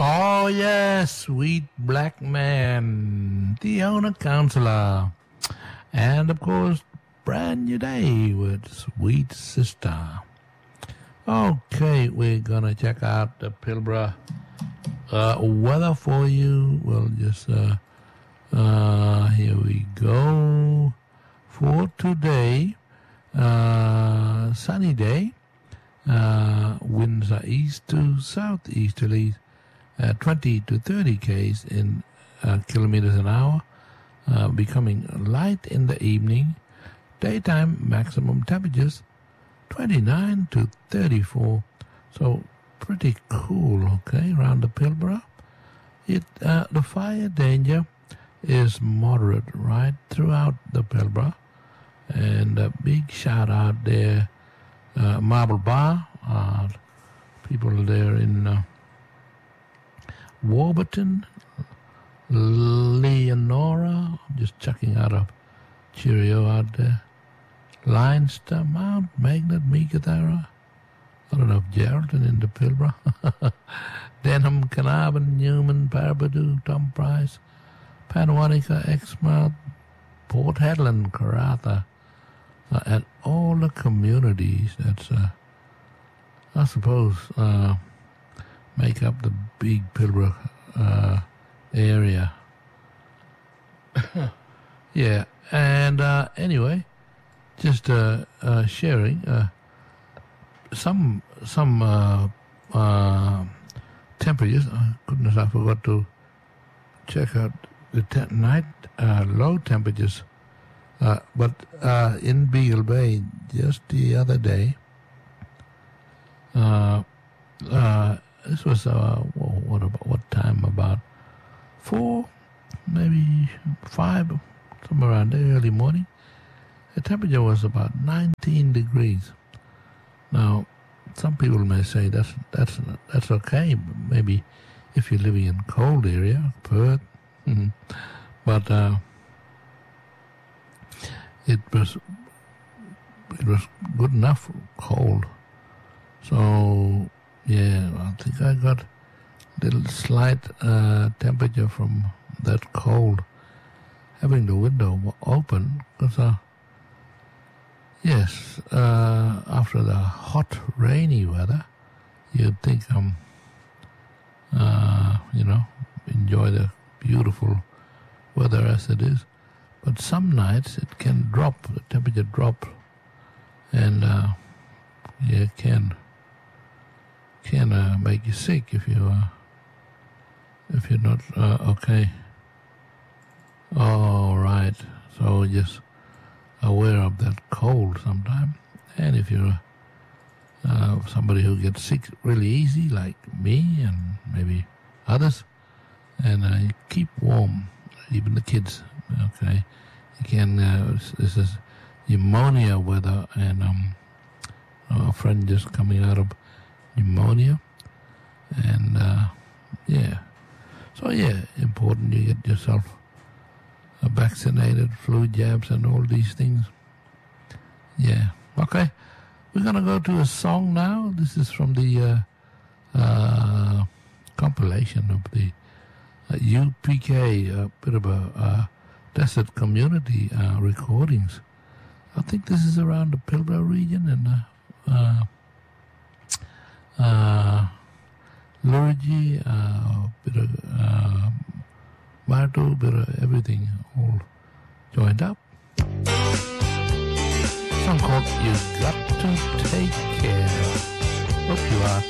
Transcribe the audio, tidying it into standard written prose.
Oh, yes, Sweet Black Man, the owner counselor. And, of course, Brand New Day with Sweet Sister. Okay, we're going to check out the Pilbara weather for you. We'll just, here we go. For today, sunny day. Winds are east to southeasterly, 20 to 30 k's in kilometers an hour, becoming light in the evening. Daytime maximum temperatures 29 to 34, so pretty cool, okay, around the Pilbara. The fire danger is moderate right throughout the Pilbara, and a big shout out there, Marble Bar, people there in Warburton, Leonora, just chucking out a cheerio out there. Leinster, Mount Magnet, Meekatharra, I don't know if Geraldton in the Pilbara, Denham, Carnarvon, Newman, Parabadoo, Tom Price, Panwanica, Exmouth, Port Hedland, Karratha, and all the communities that's, I suppose, make up the big Pilbara area. Yeah, and anyway, just sharing some temperatures. Goodness, I forgot to check out the night low temperatures. But in Beagle Bay just the other day, this was what time? About 4, maybe 5, somewhere around there, early morning. The temperature was about 19 degrees. Now, some people may say that's okay. Maybe if you're living in cold area, Perth, but it was good enough cold. So yeah, I think I got a little slight temperature from that cold, having the window open, because yes, after the hot rainy weather, you'd think enjoy the beautiful weather as it is. But some nights it can drop, the temperature drop, and it can make you sick if you're not okay. All right, so just aware of that cold sometime, and if you're somebody who gets sick really easy, like me and maybe others, and keep warm, even the kids. Okay, you can. This is pneumonia weather, and a friend just coming out of pneumonia, and so important you get yourself vaccinated, flu jabs, and all these things. Yeah, okay. We're gonna go to a song now. This is from the compilation of the UPK, a bit of a desert community recordings. I think this is around the Pilbara region and Lurgy, bit of Marto, bit of everything, all joined up. Song called You Got to Take Care. Hope you are